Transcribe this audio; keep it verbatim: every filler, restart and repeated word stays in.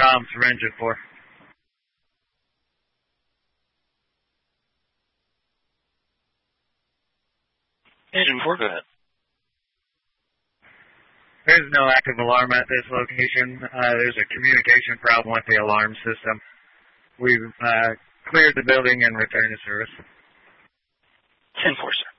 comms for engine four. Engine four, go ahead. There's no active alarm at this location. Uh, there's a communication problem with the alarm system. We've uh, cleared the building and returned to service. ten four, sir.